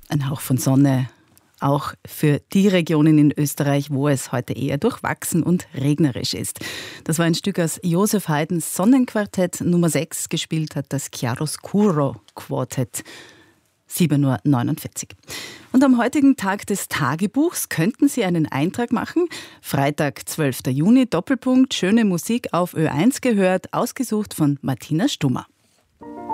Ein Hauch von Sonne, auch für die Regionen in Österreich, wo es heute eher durchwachsen und regnerisch ist. Das war ein Stück aus Joseph Haydns Sonnenquartett Nummer 6. Gespielt hat das Chiaroscuro Quartett. 7:49 Uhr. Und am heutigen Tag des Tagebuchs könnten Sie einen Eintrag machen. Freitag, 12. Juni, Doppelpunkt, schöne Musik auf Ö1 gehört, ausgesucht von Martina Stummer.